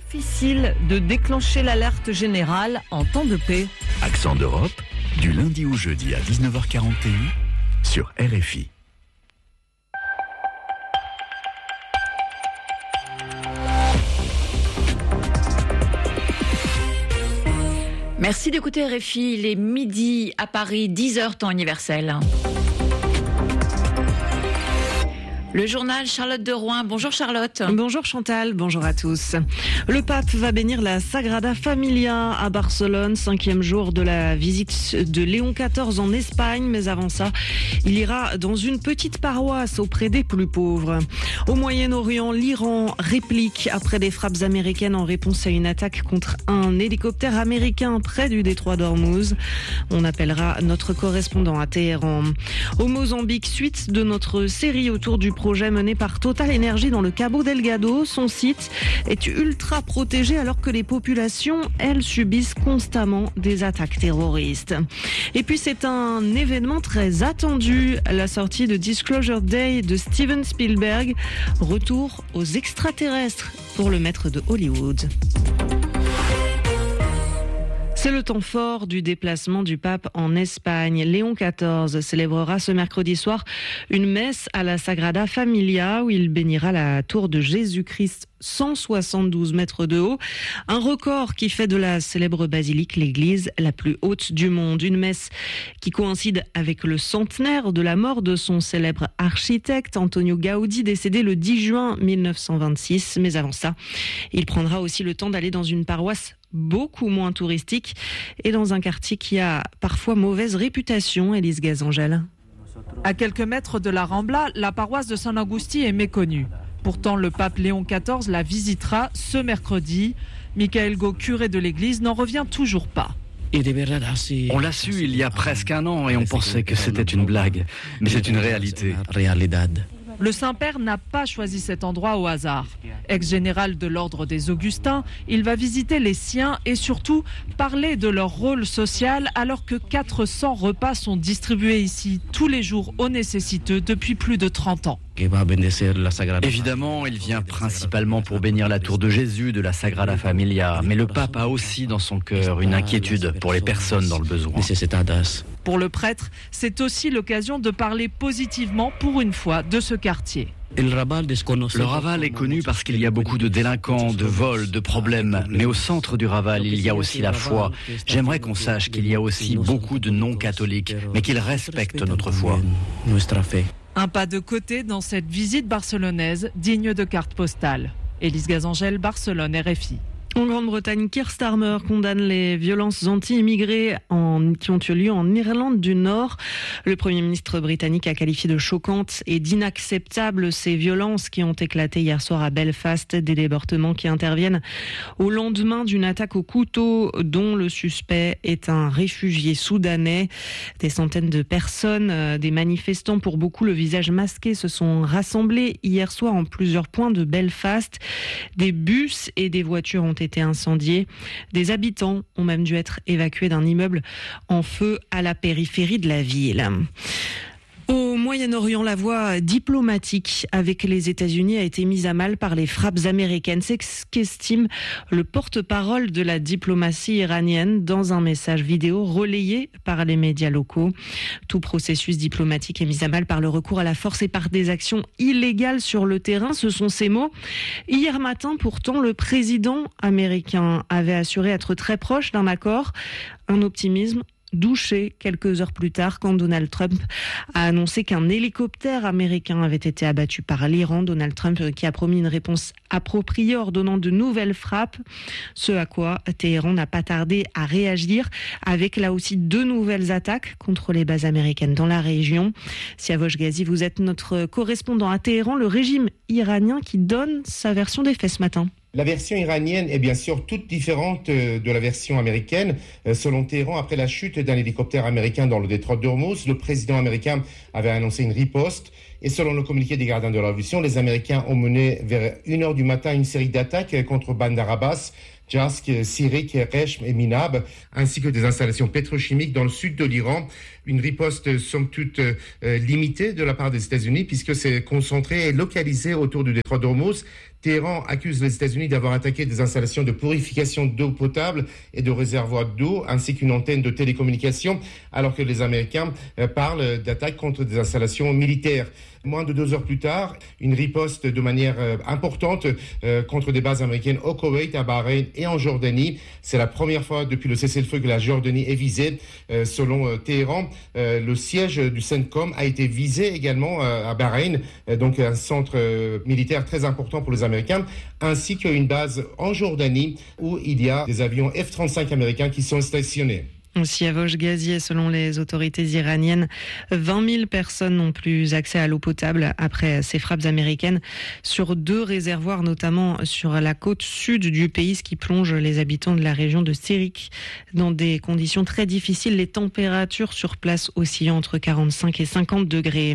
Difficile de déclencher l'alerte générale en temps de paix. Accent d'Europe, du lundi au jeudi à 19h41 sur RFI. Merci d'écouter RFI, il est midi à Paris, 10h temps universel. Le journal Charlotte de Rouen. Bonjour Charlotte. Bonjour Chantal, bonjour à tous. Le pape va bénir la Sagrada Familia à Barcelone, 5e jour de la visite de Léon XIV en Espagne. Mais avant ça, il ira dans une petite paroisse auprès des plus pauvres. Au Moyen-Orient, l'Iran réplique après des frappes américaines en réponse à une attaque contre un hélicoptère américain près du détroit d'Ormuz. On appellera notre correspondant à Téhéran. Au Mozambique, suite de notre série autour du projet mené par Total Energy dans le Cabo Delgado. Son site est ultra protégé alors que les populations, elles, subissent constamment des attaques terroristes. Et puis c'est un événement très attendu, la sortie de Disclosure Day de Steven Spielberg. Retour aux extraterrestres pour le maître de Hollywood. C'est le temps fort du déplacement du pape en Espagne. Léon XIV célébrera ce mercredi soir une messe à la Sagrada Familia où il bénira la tour de Jésus-Christ, 172 mètres de haut. Un record qui fait de la célèbre basilique l'église la plus haute du monde. Une messe qui coïncide avec le centenaire de la mort de son célèbre architecte Antonio Gaudí, décédé le 10 juin 1926. Mais avant ça, il prendra aussi le temps d'aller dans une paroisse beaucoup moins touristique et dans un quartier qui a parfois mauvaise réputation. Élise Gazangel. À quelques mètres de la Rambla, la paroisse de San Agustí est méconnue. Pourtant, le pape Léon XIV la visitera ce mercredi. Michael Gau, curé de l'église, n'en revient toujours pas. On l'a su il y a presque un an et on pensait que c'était une blague. Mais c'est une réalité. Le Saint-Père n'a pas choisi cet endroit au hasard. Ex-général de l'ordre des Augustins, il va visiter les siens et surtout parler de leur rôle social alors que 400 repas sont distribués ici tous les jours aux nécessiteux depuis plus de 30 ans. Évidemment, il vient principalement pour bénir la tour de Jésus de la Sagrada Familia, mais le pape a aussi dans son cœur une inquiétude pour les personnes dans le besoin. Pour le prêtre, c'est aussi l'occasion de parler positivement pour une fois de ce quartier. Le Raval est connu parce qu'il y a beaucoup de délinquants, de vols, de problèmes. Mais au centre du Raval, il y a aussi la foi. J'aimerais qu'on sache qu'il y a aussi beaucoup de non-catholiques, mais qu'ils respectent notre foi. Un pas de côté dans cette visite barcelonaise digne de carte postale. Élise Gazangel, Barcelone, RFI. En Grande-Bretagne, Keir Starmer condamne les violences anti-immigrés qui ont eu lieu en Irlande du Nord. Le Premier ministre britannique a qualifié de choquantes et d'inacceptables ces violences qui ont éclaté hier soir à Belfast, des débordements qui interviennent au lendemain d'une attaque au couteau dont le suspect est un réfugié soudanais. Des centaines de personnes, des manifestants pour beaucoup le visage masqué, se sont rassemblés hier soir en plusieurs points de Belfast. Des bus et des voitures ont été incendiés. Des habitants ont même dû être évacués d'un immeuble en feu à la périphérie de la ville. Au Moyen-Orient, la voie diplomatique avec les États-Unis a été mise à mal par les frappes américaines. C'est ce qu'estime le porte-parole de la diplomatie iranienne dans un message vidéo relayé par les médias locaux. Tout processus diplomatique est mis à mal par le recours à la force et par des actions illégales sur le terrain. Ce sont ces mots. Hier matin, pourtant, le président américain avait assuré être très proche d'un accord. Un optimisme douché quelques heures plus tard quand Donald Trump a annoncé qu'un hélicoptère américain avait été abattu par l'Iran. Donald Trump qui a promis une réponse appropriée ordonnant de nouvelles frappes, ce à quoi Téhéran n'a pas tardé à réagir avec là aussi 2 nouvelles attaques contre les bases américaines dans la région. Siavosh Ghazi, vous êtes notre correspondant à Téhéran, le régime iranien qui donne sa version des faits ce matin. La version iranienne est bien sûr toute différente de la version américaine. Selon Téhéran, après la chute d'un hélicoptère américain dans le détroit d'Ormuz, le président américain avait annoncé une riposte. Et selon le communiqué des gardiens de la révolution, les Américains ont mené vers 1h du matin une série d'attaques contre Bandar Abbas, Jask, Sirik, Reshm et Minab, ainsi que des installations pétrochimiques dans le sud de l'Iran. Une riposte somme toute limitée de la part des États-Unis puisque c'est concentré et localisé autour du détroit d'Ormuz. Téhéran accuse les États-Unis d'avoir attaqué des installations de purification d'eau potable et de réservoirs d'eau, ainsi qu'une antenne de télécommunication, alors que les Américains parlent d'attaques contre des installations militaires. Moins de 2 heures plus tard, une riposte de manière importante contre des bases américaines au Koweït, à Bahreïn et en Jordanie. C'est la première fois depuis le cessez-le-feu que la Jordanie est visée. Selon Téhéran, le siège du CENTCOM a été visé également à Bahreïn, donc un centre militaire très important pour les Américains, ainsi qu'une base en Jordanie où il y a des avions F-35 américains qui sont stationnés. Aussi à Vosges-Gazier, selon les autorités iraniennes, 20 000 personnes n'ont plus accès à l'eau potable après ces frappes américaines sur 2 réservoirs, notamment sur la côte sud du pays, ce qui plonge les habitants de la région de Sirik dans des conditions très difficiles. Les températures sur place oscillant entre 45 et 50 degrés.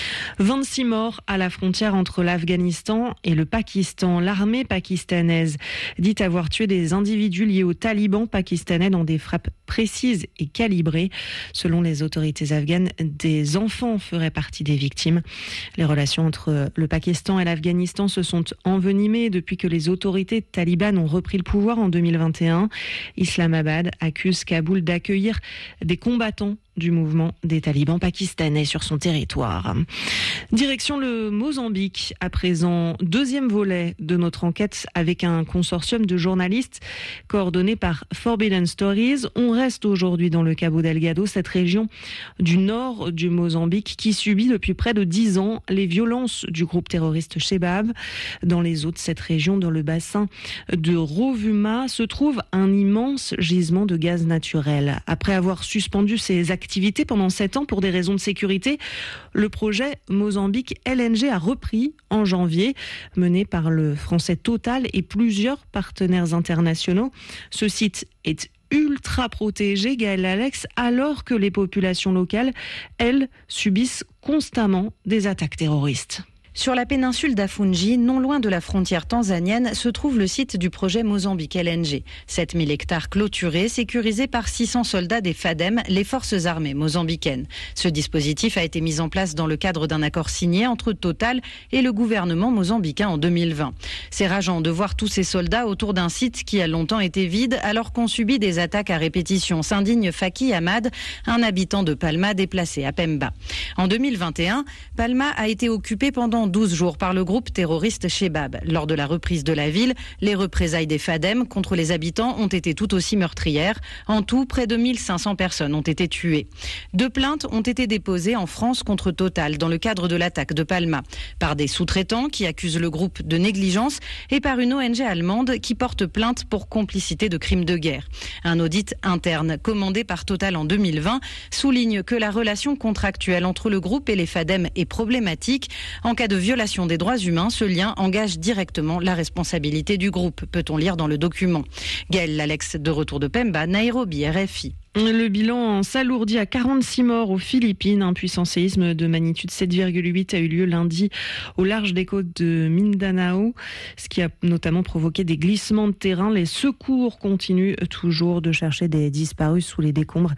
26 morts à la frontière entre l'Afghanistan et le Pakistan. L'armée pakistanaise dit avoir tué des individus liés aux talibans pakistanais dans des frappes précises et calibrées. Selon les autorités afghanes, des enfants feraient partie des victimes. Les relations entre le Pakistan et l'Afghanistan se sont envenimées depuis que les autorités talibanes ont repris le pouvoir en 2021. Islamabad accuse Kaboul d'accueillir des combattants du mouvement des talibans pakistanais sur son territoire. Direction le Mozambique, à présent, 2e volet de notre enquête avec un consortium de journalistes coordonné par Forbidden Stories. On reste aujourd'hui dans le Cabo Delgado, cette région du nord du Mozambique qui subit depuis près de 10 ans les violences du groupe terroriste Shebab. Dans les eaux de cette région, dans le bassin de Rovuma, se trouve un immense gisement de gaz naturel. Après avoir suspendu ses activités pendant 7 ans pour des raisons de sécurité, le projet Mozambique LNG a repris en janvier, mené par le français Total et plusieurs partenaires internationaux. Ce site est ultra protégé, Gaël Alex, alors que les populations locales, elles, subissent constamment des attaques terroristes. Sur la péninsule d'Afungi, non loin de la frontière tanzanienne, se trouve le site du projet Mozambique LNG. 7000 hectares clôturés, sécurisés par 600 soldats des FADEM, les forces armées mozambicaines. Ce dispositif a été mis en place dans le cadre d'un accord signé entre Total et le gouvernement mozambicain en 2020. C'est rageant de voir tous ces soldats autour d'un site qui a longtemps été vide alors qu'on subit des attaques à répétition, s'indigne Faki Ahmad, un habitant de Palma déplacé à Pemba. En 2021, Palma a été occupée pendant 12 jours par le groupe terroriste Shebab. Lors de la reprise de la ville, les représailles des FADEM contre les habitants ont été tout aussi meurtrières. En tout, près de 1500 personnes ont été tuées. 2 plaintes ont été déposées en France contre Total dans le cadre de l'attaque de Palma, par des sous-traitants qui accusent le groupe de négligence et par une ONG allemande qui porte plainte pour complicité de crimes de guerre. Un audit interne commandé par Total en 2020 souligne que la relation contractuelle entre le groupe et les FADEM est problématique. En cas de violation des droits humains, ce lien engage directement la responsabilité du groupe, peut-on lire dans le document. Gaël Alex, de retour de Pemba, Nairobi, RFI. Le bilan s'alourdit à 46 morts aux Philippines. Un puissant séisme de magnitude 7,8 a eu lieu lundi au large des côtes de Mindanao, ce qui a notamment provoqué des glissements de terrain. Les secours continuent toujours de chercher des disparus sous les décombres.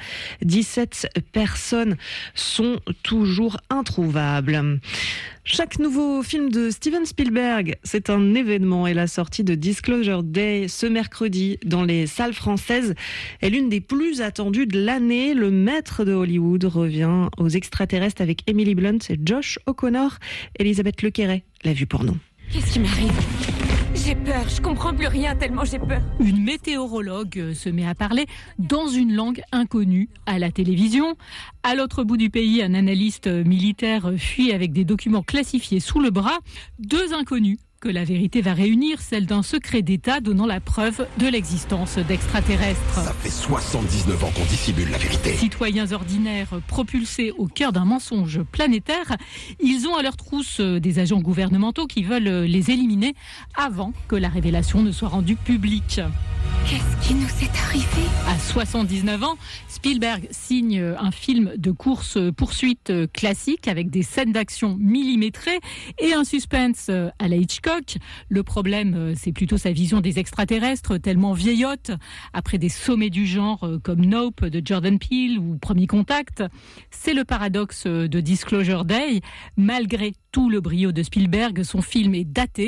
17 personnes sont toujours introuvables. Chaque nouveau film de Steven Spielberg, c'est un événement, et la sortie de Disclosure Day ce mercredi dans les salles françaises est l'une des plus attendues de l'année. Le maître de Hollywood revient aux extraterrestres avec Emily Blunt et Josh O'Connor. Elisabeth Lequeret l'a vu pour nous. Qu'est-ce qui m'arrive ? J'ai peur, je comprends plus rien tellement j'ai peur. Une météorologue se met à parler dans une langue inconnue à la télévision. À l'autre bout du pays, un analyste militaire fuit avec des documents classifiés sous le bras. 2 inconnus que la vérité va réunir, celle d'un secret d'État donnant la preuve de l'existence d'extraterrestres. Ça fait 79 ans qu'on dissimule la vérité. Citoyens ordinaires propulsés au cœur d'un mensonge planétaire, ils ont à leur trousse des agents gouvernementaux qui veulent les éliminer avant que la révélation ne soit rendue publique. Qu'est-ce qui nous est arrivé ? À 79 ans, Spielberg signe un film de course-poursuite classique avec des scènes d'action millimétrées et un suspense à la Hitchcock. Le problème, c'est plutôt sa vision des extraterrestres, tellement vieillotte. Après des sommets du genre comme Nope de Jordan Peele ou Premier Contact, c'est le paradoxe de Disclosure Day. Malgré tout le brio de Spielberg, son film est daté.